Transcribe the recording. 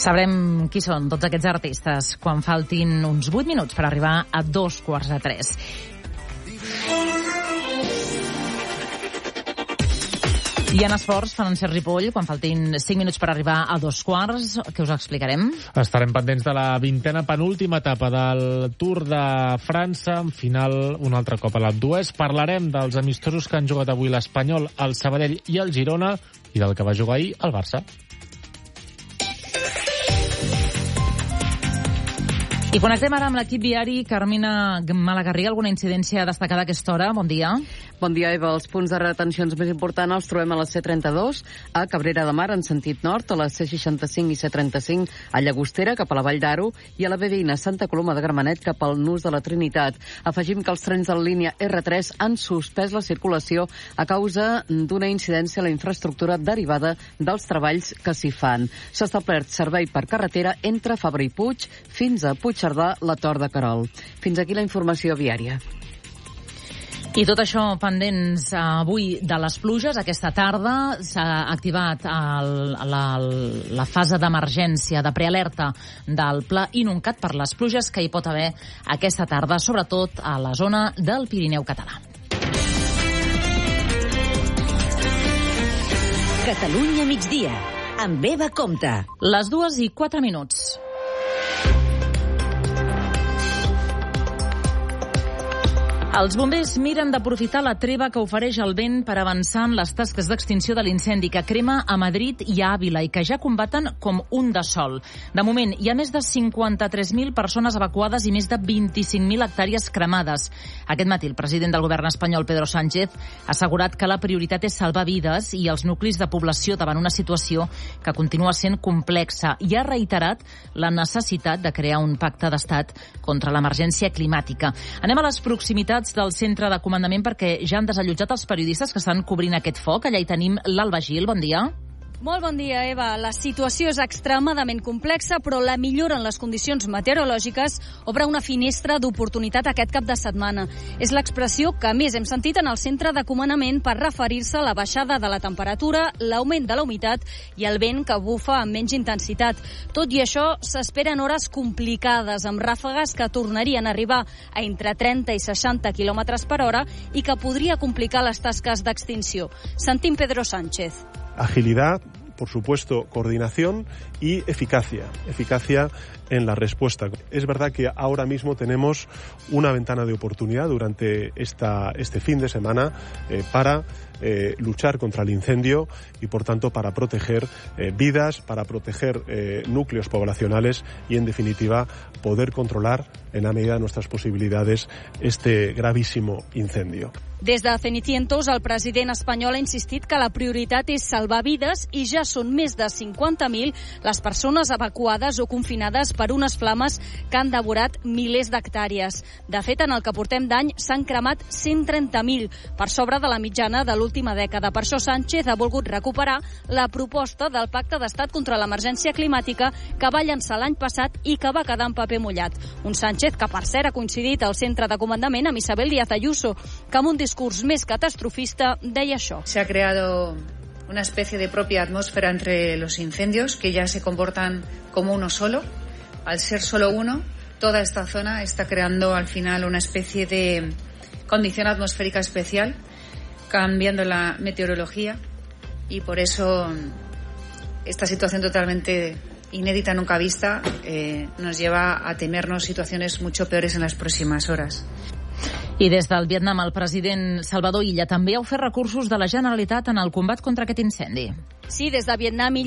Sabrem qui són tots aquests artistes quan faltin uns 8 minuts per arribar a 2:45. I en esports, Francesc Ripoll, quan faltin 5 minuts per arribar a 2:15, què us explicarem? Estarem pendents de la 20ª penúltima etapa del Tour de França, en final un altre cop a l'Alpe d'Huez. Parlarem dels amistosos que han jugat avui l'Espanyol, el Sabadell i el Girona, i del que va jugar ahir el Barça. I connectem ara amb l'equip viari. Carmina Malagarriga, alguna incidència destacada a aquesta hora? Bon dia. Bon dia, Eva. Els punts de retencions més importants els trobem a la C32, a Cabrera de Mar, en sentit nord, a la C65 i C35, a Llagostera, cap a la Vall d'Aro, i a la B20, a Santa Coloma de Gramenet, cap al Nus de la Trinitat. Afegim que els trens de la línia R3 han suspès la circulació a causa d'una incidència a la infraestructura derivada dels treballs que s'hi fan. S'ha establert servei per carretera entre Fabra i Puig fins a Puigcerdà, la Tor de Querol. Fins aquí la informació viària. I tot això pendents avui de les pluges. Aquesta tarda s'ha activat la fase d'emergència, de prealerta del Pla Inuncat per les pluges que hi pot haver aquesta tarda, sobretot a la zona del Pirineu català. Catalunya migdia, amb Eva Compte. Les 2:04. Els bombers miren d'aprofitar la treva que ofereix el vent per avançar en les tasques d'extinció de l'incendi que crema a Madrid i a Àvila i que ja combaten com un de sol. De moment, hi ha més de 53.000 persones evacuades i més de 25.000 hectàrees cremades. Aquest matí, el president del govern espanyol, Pedro Sánchez, ha assegurat que la prioritat és salvar vides i els nuclis de població davant una situació que continua sent complexa, i ha reiterat la necessitat de crear un pacte d'estat contra l'emergència climàtica. Anem a les proximitats del centre de comandament perquè ja han desallotjat els periodistes que estan cobrint aquest foc. Allà hi tenim l'Alba Gil, bon dia. Molt bon dia, Eva. La situació és extremadament complexa, però la millora en les condicions meteorològiques obre una finestra d'oportunitat aquest cap de setmana. És l'expressió que més hem sentit en el centre de comandament per referir-se a la baixada de la temperatura, l'augment de la humitat i el vent que bufa amb menys intensitat. Tot i això, s'esperen hores complicades, amb ràfegues que tornarien a arribar a entre 30 i 60 km per hora i que podria complicar les tasques d'extinció. Sentim Pedro Sánchez. Agilidad, por supuesto, coordinación y eficacia en la respuesta. Es verdad que ahora mismo tenemos una ventana de oportunidad durante este fin de semana para luchar contra el incendio y, por tanto, para proteger vidas, para proteger núcleos poblacionales y, en definitiva, poder controlar, en la medida de nuestras posibilidades, este gravísimo incendio. Des de Cenicientos, el president espanyol ha insistit que la prioritat és salvar vides i ja són més de 50.000 les persones evacuades o confinades per unes flames que han devorat milers d'hectàrees. De fet, en el que portem d'any s'han cremat 130.000, per sobre de la mitjana de l'última dècada. Per això Sánchez ha volgut recuperar la proposta del Pacte d'Estat contra l'Emergència Climàtica que va llançar l'any passat i que va quedar en paper mullat. Un Sánchez que, per cert, ha coincidit al centre de comandament amb Isabel Díaz Ayuso, que amb un discurs més catastrofista deia això. Se ha creado una especie de propia atmósfera entre los incendios que ya se comportan como uno solo. Al ser solo uno, toda esta zona está creando al final una especie de condición atmosférica especial, cambiando la meteorología, y por eso esta situación totalmente inédita, nunca vista, nos lleva a temernos situaciones mucho peores en las próximas horas. I des del Vietnam, el president Salvador Illa també ha ofert recursos de la Generalitat en el combat contra aquest incendi. Sí, des de Vietnam